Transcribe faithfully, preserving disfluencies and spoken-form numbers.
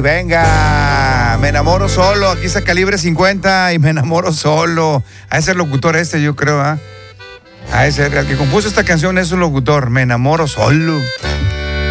venga, me enamoro solo. Aquí está Calibre cincuenta y me enamoro solo. A ese locutor este, yo creo, ¿ah? ¿eh? A ese, el que compuso esta canción es un locutor. Me enamoro solo.